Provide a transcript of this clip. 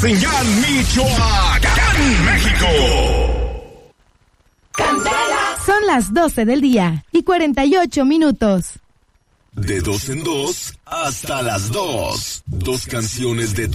Señal Michoacán, México. Son las 12 del día y 48 minutos. De 2 en 2 hasta las 2. 2 canciones de